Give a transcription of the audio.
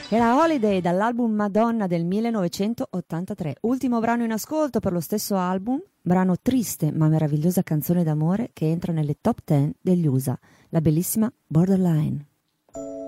Era Holiday dall'album Madonna del 1983, ultimo brano in ascolto per lo stesso album, brano triste ma meravigliosa canzone d'amore che entra nelle top 10 degli USA, la bellissima Borderline.